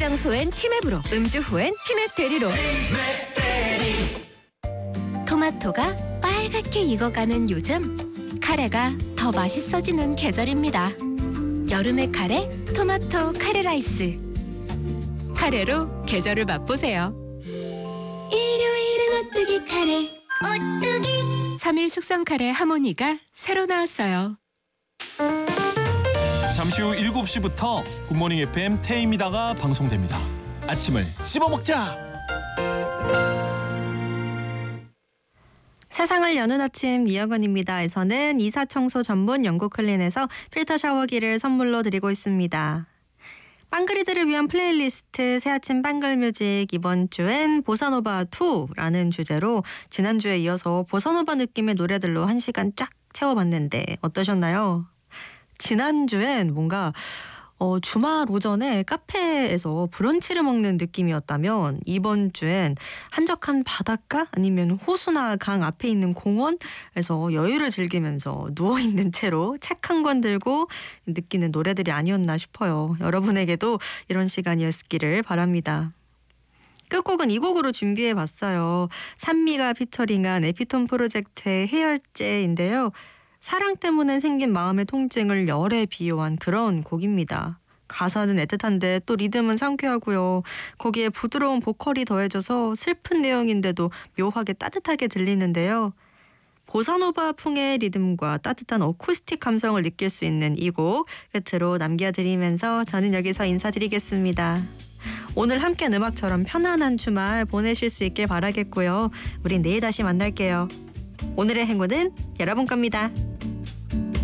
장소엔 티맵으로, 음주 후엔 티맵 대리로. 토마토가 빨갛게 익어가는 요즘, 카레가 더 맛있어지는 계절입니다. 여름의 카레, 토마토 카레 라이스. 카레로 계절을 맛보세요. 일요일은 오뚜기 카레, 오뚜기. 3일 숙성 카레 하모니가 새로 나왔어요. 잠시 후 7시부터 굿모닝 FM 태희미다가 방송됩니다. 아침을 씹어먹자. 세상을 여는 아침 이영은입니다.에서는 이사청소 전문 영국클린에서 필터 샤워기를 선물로 드리고 있습니다. 빵그리들을 위한 플레이리스트 새아침 빵글뮤직, 이번 주엔 보사노바2라는 주제로 지난주에 이어서 보사노바 느낌의 노래들로 1시간 쫙 채워봤는데 어떠셨나요? 지난주엔 뭔가 주말 오전에 카페에서 브런치를 먹는 느낌이었다면 이번 주엔 한적한 바닷가 아니면 호수나 강 앞에 있는 공원에서 여유를 즐기면서 누워있는 채로 책 한 권 들고 느끼는 노래들이 아니었나 싶어요. 여러분에게도 이런 시간이었기를 바랍니다. 끝곡은 이 곡으로 준비해봤어요. 산미가 피처링한 에피톤 프로젝트의 해열제인데요. 사랑 때문에 생긴 마음의 통증을 열에 비유한 그런 곡입니다. 가사는 애틋한데 또 리듬은 상쾌하고요. 거기에 부드러운 보컬이 더해져서 슬픈 내용인데도 묘하게 따뜻하게 들리는데요. 보사노바 풍의 리듬과 따뜻한 어쿠스틱 감성을 느낄 수 있는 이 곡 끝으로 남겨드리면서 저는 여기서 인사드리겠습니다. 오늘 함께한 음악처럼 편안한 주말 보내실 수 있길 바라겠고요. 우린 내일 다시 만날게요. 오늘의 행운은 여러분 겁니다.